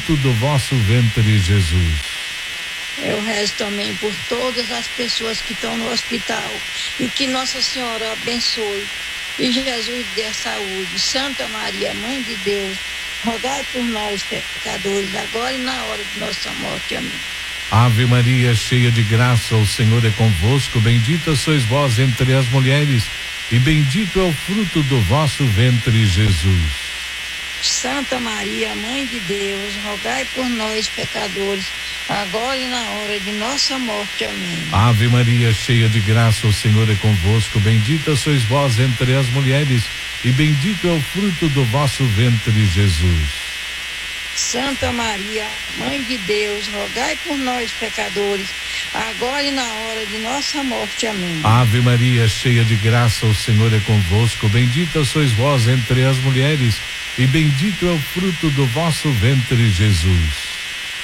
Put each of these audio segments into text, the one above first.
do vosso ventre, Jesus. Eu rezo também por todas as pessoas que estão no hospital e que Nossa Senhora abençoe e Jesus dê saúde. Santa Maria, Mãe de Deus, rogai por nós, pecadores, agora e na hora de nossa morte. Amém. Ave Maria, cheia de graça, o Senhor é convosco, bendita sois vós entre as mulheres, e bendito é o fruto do vosso ventre, Jesus. Santa Maria, Mãe de Deus, rogai por nós, pecadores, agora e na hora de nossa morte. Amém. Ave Maria, cheia de graça, o Senhor é convosco, bendita sois vós entre as mulheres, e bendito é o fruto do vosso ventre, Jesus. Santa Maria, Mãe de Deus, rogai por nós, pecadores, agora e na hora de nossa morte. Amém. Ave Maria, cheia de graça, o Senhor é convosco, bendita sois vós entre as mulheres, e bendito é o fruto do vosso ventre, Jesus.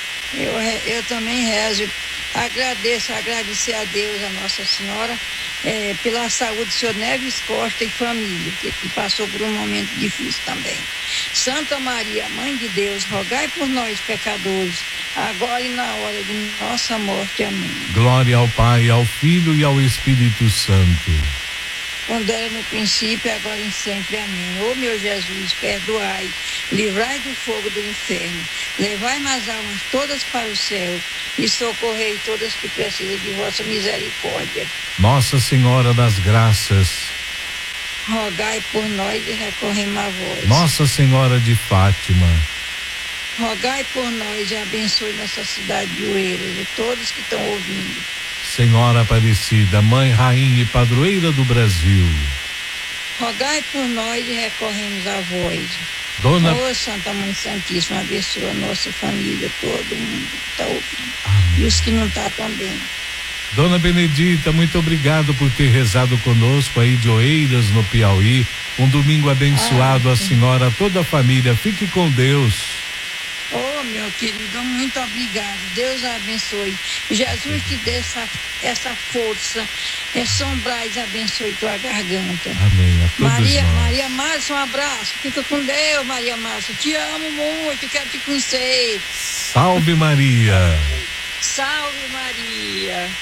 Eu também rezo, agradecer a Deus, a Nossa Senhora, pela saúde do senhor Neves Costa e família, que passou por um momento difícil também. Santa Maria, Mãe de Deus, rogai por nós, pecadores, agora e na hora de nossa morte. Amém. Glória ao Pai, ao Filho e ao Espírito Santo. Quando era no princípio, agora e sempre. Amém. Ó meu Jesus, perdoai, livrai do fogo do inferno, levai as almas todas para o céu e socorrei todas que precisam de vossa misericórdia. Nossa Senhora das Graças, rogai por nós e recorremos a vós. Nossa Senhora de Fátima, rogai por nós e abençoe nossa cidade de Oeiras e todos que estão ouvindo. Senhora Aparecida, Mãe, Rainha e Padroeira do Brasil, rogai por nós e recorremos a vós. Dona... Ó Santa Mãe Santíssima, abençoa a nossa família, todo mundo que está ouvindo. Amém. E os que não estão também. Dona Benedita, muito obrigado por ter rezado conosco aí de Oeiras, no Piauí. Um domingo abençoado, a senhora, a toda a família. Fique com Deus. Oh, meu querido, muito obrigado. Deus abençoe. Jesus te dê essa força. Sombrais abençoe tua garganta. Amém. A todos Maria, nós. Maria Márcia, um abraço. Fica com Deus, Maria Márcia. Te amo muito, quero te conhecer. Salve Maria. Salve Maria.